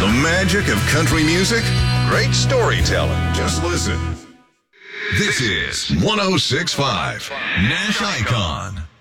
The magic of country music? Great storytelling. Just listen. This is 106.5 Nash Icon.